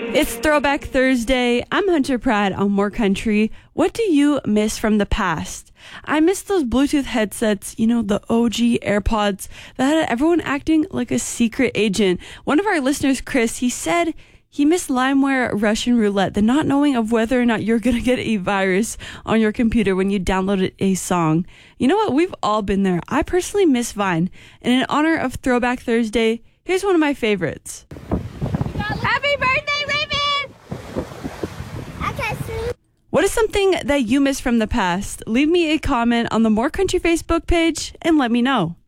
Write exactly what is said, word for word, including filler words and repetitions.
It's Throwback Thursday. I'm Hunter Pratt on More Country. What do you miss from the past? I miss those Bluetooth headsets, you know, the O G AirPods that had everyone acting like a secret agent. One of our listeners, Chris, he said he missed LimeWire Russian roulette, the not knowing of whether or not you're going to get a virus on your computer when you downloaded a song. You know what? We've all been there. I personally miss Vine. And in honor of Throwback Thursday, here's one of my favorites. Happy birthday, Raven! Okay, sweet. What is something that you miss from the past? Leave me a comment on the More Country Facebook page and let me know.